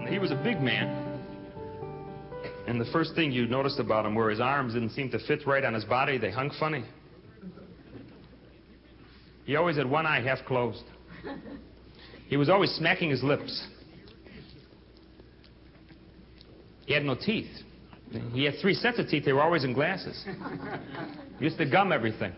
He was a big man. And the first thing you noticed about him were his arms didn't seem to fit right on his body. They hung funny. He always had one eye half closed. He was always smacking his lips. He had no teeth. He had 3 sets of teeth. They were always in glasses. He used to gum everything.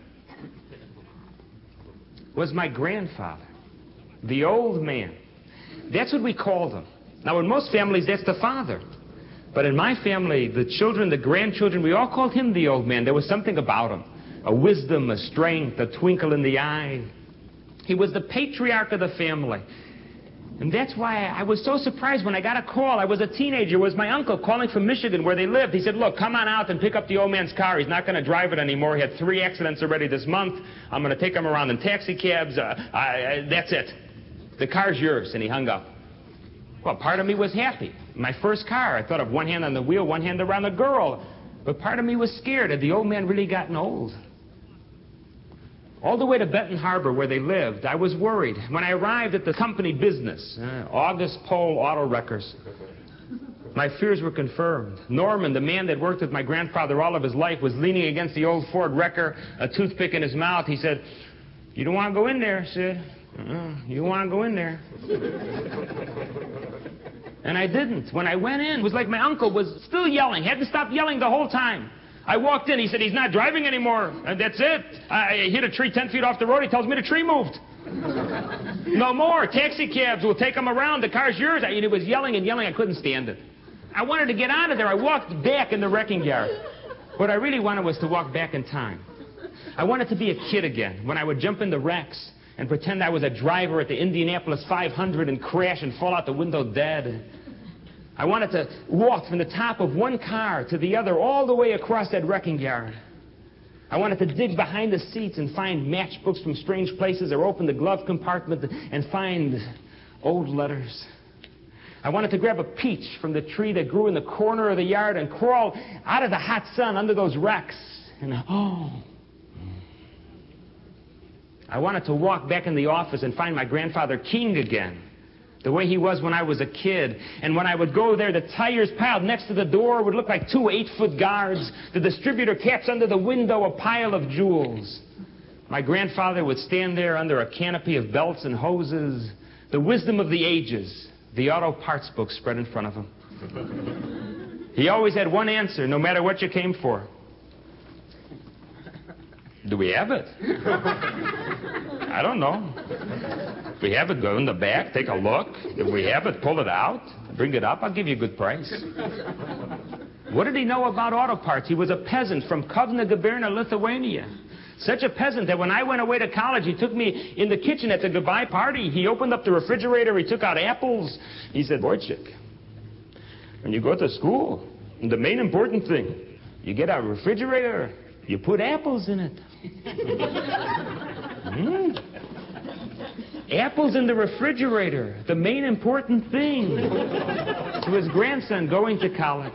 Was my grandfather, the old man. That's what we called him. Now, in most families, that's the father. But in my family, the children, the grandchildren, we all called him the old man. There was something about him. A wisdom, a strength, a twinkle in the eye. He was the patriarch of the family. And that's why I was so surprised when I got a call. I was a teenager. It was my uncle calling from Michigan where they lived. He said, look, come on out and pick up the old man's car. He's not going to drive it anymore. He had 3 accidents already this month. I'm going to take him around in taxi cabs. That's it. The car's yours. And he hung up. Well, part of me was happy. My first car. I thought of one hand on the wheel, one hand around the girl. But part of me was scared. Had the old man really gotten old? All the way to Benton Harbor, where they lived, I was worried. When I arrived at the company business, August Pole Auto Wreckers, my fears were confirmed. Norman, the man that worked with my grandfather all of his life, was leaning against the old Ford wrecker, a toothpick in his mouth. He said, you don't want to go in there, Sid. You want to go in there. And I didn't. When I went in, it was like my uncle was still yelling. Had to stop yelling the whole time. I walked in. He said, he's not driving anymore. That's it. I hit a tree 10 feet off the road. He tells me the tree moved. No more. Taxi cabs will take him around. The car's yours. And he was yelling and yelling. I couldn't stand it. I wanted to get out of there. I walked back in the wrecking yard. What I really wanted was to walk back in time. I wanted to be a kid again, when I would jump in the wrecks and pretend I was a driver at the Indianapolis 500 and crash and fall out the window dead. I wanted to walk from the top of one car to the other all the way across that wrecking yard. I wanted to dig behind the seats and find matchbooks from strange places or open the glove compartment and find old letters. I wanted to grab a peach from the tree that grew in the corner of the yard and crawl out of the hot sun under those wrecks. And I wanted to walk back in the office and find my grandfather King again, the way he was when I was a kid. And when I would go there, the tires piled next to the door would look like 2 8-foot guards. The distributor caps under the window, a pile of jewels. My grandfather would stand there under a canopy of belts and hoses, the wisdom of the ages, the auto parts book spread in front of him. He always had one answer, no matter what you came for. Do we have it? I don't know. If we have it, go in the back, take a look. If we have it, pull it out, bring it up, I'll give you a good price. What did he know about auto parts? He was a peasant from Kovna Gubernia, Lithuania. Such a peasant that when I went away to college, he took me in the kitchen at the goodbye party. He opened up the refrigerator, he took out apples. He said, Wojciech, when you go to school, the main important thing, you get a refrigerator, you put apples in it. Apples in the refrigerator, the main important thing. To his grandson going to college.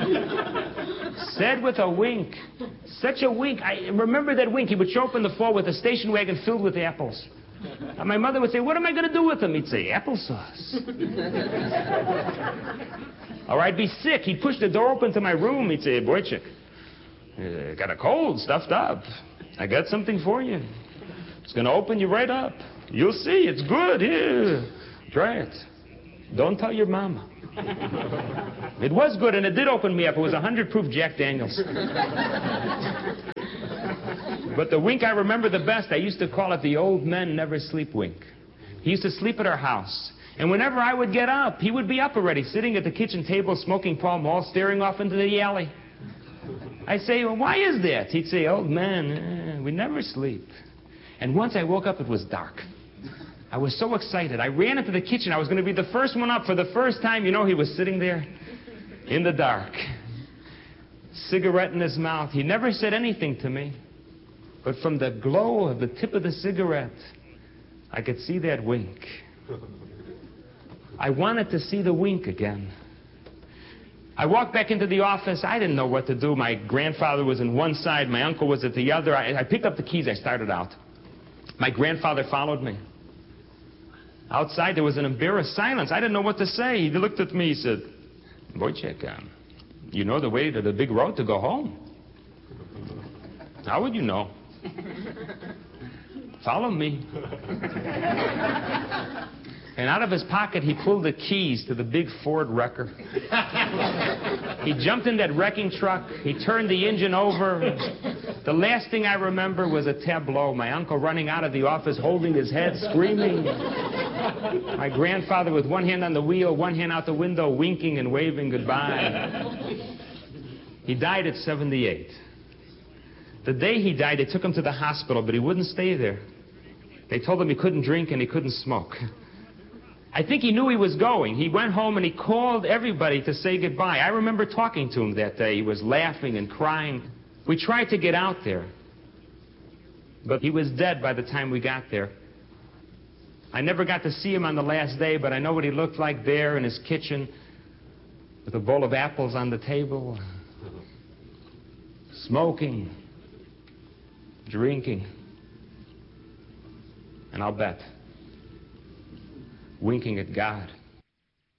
Said with a wink. Such a wink. I remember that wink. He would show up in the fall with a station wagon filled with apples. And my mother would say, what am I going to do with them? He'd say, applesauce. Or I'd be sick. He'd push the door open to my room. He'd say, Wojciech, got a cold, stuffed up. I got something for you. It's going to open you right up. You'll see. It's good. Here. Try it. Don't tell your mama. It was good, and it did open me up. It was 100 proof Jack Daniels. But the wink I remember the best, I used to call it the old men never sleep wink. He used to sleep at our house. And whenever I would get up, he would be up already, sitting at the kitchen table, smoking Pall Mall, staring off into the alley. I'd say, well, why is that? He'd say, old man, we never sleep. And once I woke up, it was dark. I was so excited. I ran into the kitchen. I was going to be the first one up for the first time. You know, he was sitting there in the dark, cigarette in his mouth. He never said anything to me. But from the glow of the tip of the cigarette, I could see that wink. I wanted to see the wink again. I walked back into the office. I didn't know what to do. My grandfather was on one side. My uncle was at the other. I picked up the keys. I started out. My grandfather followed me. Outside, there was an embarrassed silence. I didn't know what to say. He looked at me. He said, Wojciech, you know the way to the big road to go home. How would you know? Follow me. And out of his pocket, he pulled the keys to the big Ford wrecker. He jumped in that wrecking truck. He turned the engine over. The last thing I remember was a tableau. My uncle running out of the office, holding his head, screaming. My grandfather with one hand on the wheel, one hand out the window, winking and waving goodbye. He died at 78. The day he died, they took him to the hospital, but he wouldn't stay there. They told him he couldn't drink and he couldn't smoke. I think he knew he was going. He went home and he called everybody to say goodbye. I remember talking to him that day. He was laughing and crying. We tried to get out there, but he was dead by the time we got there. I never got to see him on the last day, but I know what he looked like there in his kitchen with a bowl of apples on the table, smoking, drinking, and I'll bet winking at God.